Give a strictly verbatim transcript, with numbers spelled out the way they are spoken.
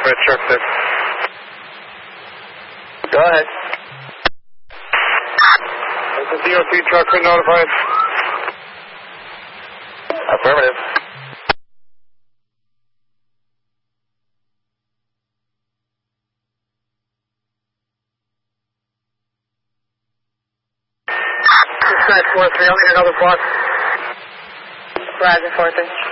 red truck there. Go ahead. Has the D O T truck been notified? Affirmative. Dispatch four three, I'll need another block. Roger, four three.